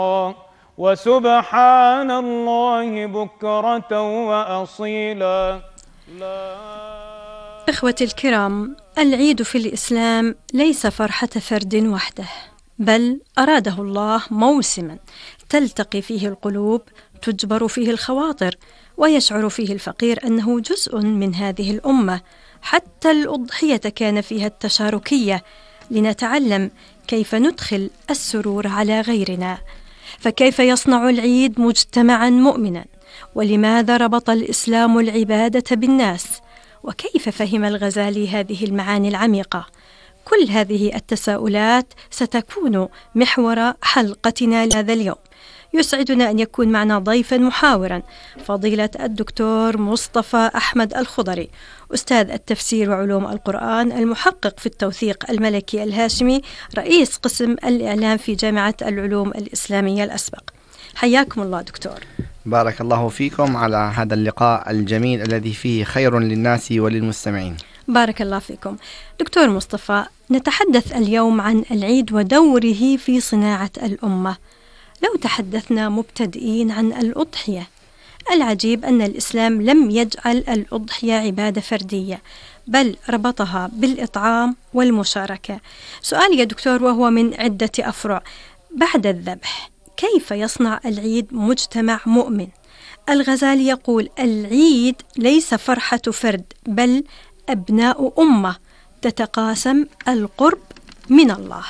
وسبحان الله بكرة وأصيلا. إخوتي الكرام، العيد في الإسلام ليس فرحة فرد وحده، بل أراده الله موسما تلتقي فيه القلوب، تجبر فيه الخواطر، ويشعر فيه الفقير أنه جزء من هذه الأمة. حتى الأضحية كان فيها التشاركية، لنتعلم كيف ندخل السرور على غيرنا. فكيف يصنع العيد مجتمعا مؤمنا؟ ولماذا ربط الإسلام العبادة بالناس؟ وكيف فهم الغزالي هذه المعاني العميقة؟ كل هذه التساؤلات ستكون محور حلقتنا لهذا اليوم. يسعدنا أن يكون معنا ضيفا محاورا فضيلة الدكتور مصطفى أحمد الخضري، أستاذ التفسير وعلوم القرآن، المحقق في التوثيق الملكي الهاشمي، رئيس قسم الإعلام في جامعة العلوم الإسلامية الأسبق. حياكم الله دكتور. بارك الله فيكم على هذا اللقاء الجميل الذي فيه خير للناس وللمستمعين. بارك الله فيكم. دكتور مصطفى، نتحدث اليوم عن العيد ودوره في صناعة الأمة. لو تحدثنا مبتدئين عن الأضحية، العجيب أن الإسلام لم يجعل الأضحية عبادة فردية، بل ربطها بالإطعام والمشاركة. سؤالي يا دكتور وهو من عدة أفرع: بعد الذبح كيف يصنع العيد مجتمع مؤمن؟ الغزالي يقول: العيد ليس فرحة فرد، بل أبناء أمة تتقاسم القرب من الله.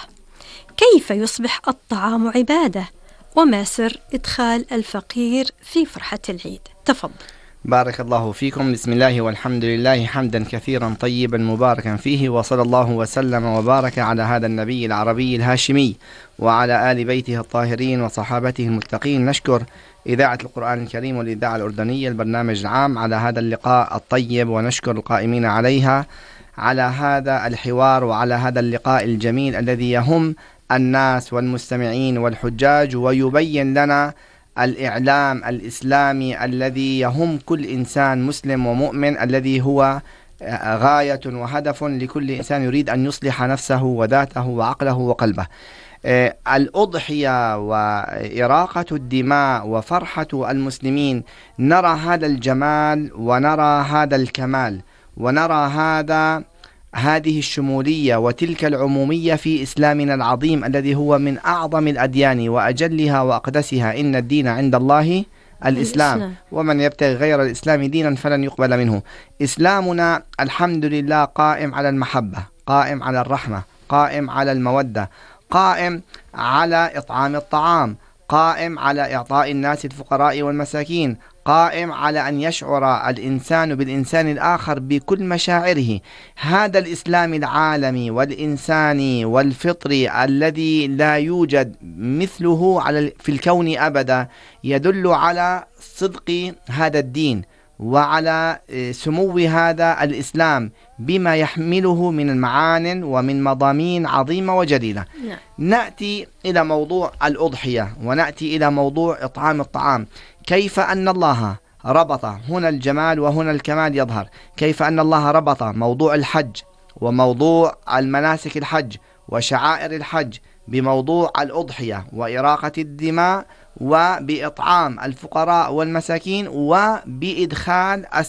كيف يصبح الطعام عبادة؟ وما سر إدخال الفقير في فرحة العيد؟ تفضل. بارك الله فيكم. بسم الله والحمد لله، حمدا كثيرا طيبا مباركا فيه، وصلى الله وسلم وبارك على هذا النبي العربي الهاشمي وعلى آل بيته الطاهرين وصحابته المتقين. نشكر إذاعة القرآن الكريم والإذاعة الأردنية البرنامج العام على هذا اللقاء الطيب، ونشكر القائمين عليها على هذا الحوار وعلى هذا اللقاء الجميل الذي يهم الناس والمستمعين والحجاج، ويبين لنا الإعلام الإسلامي الذي يهم كل إنسان مسلم ومؤمن، الذي هو غاية وهدف لكل إنسان يريد أن يصلح نفسه وذاته وعقله وقلبه. الأضحية وإراقة الدماء وفرحة المسلمين، نرى هذا الجمال ونرى هذا الكمال ونرى هذه الشمولية وتلك العمومية في إسلامنا العظيم الذي هو من أعظم الأديان وأجلها وأقدسها. إن الدين عند الله الإسلام، ومن يبتغي غير الإسلام دينا فلن يقبل منه. إسلامنا الحمد لله قائم على المحبة، قائم على الرحمة، قائم على المودة، قائم على إطعام الطعام، قائم على إعطاء الناس الفقراء والمساكين، قائم على أن يشعر الإنسان بالإنسان الآخر بكل مشاعره. هذا الإسلام العالمي والإنساني والفطري الذي لا يوجد مثله في الكون أبدا يدل على صدق هذا الدين وعلى سمو هذا الإسلام بما يحمله من المعان ومن مضامين عظيمة وجليلة. نأتي إلى موضوع الأضحية ونأتي إلى موضوع إطعام الطعام. كيف أن الله ربط هنا الجمال وهنا الكمال يظهر، كيف أن الله ربط موضوع الحج وموضوع المناسك الحج وشعائر الحج بموضوع الأضحية وإراقة الدماء وبإطعام الفقراء والمساكين وبإدخال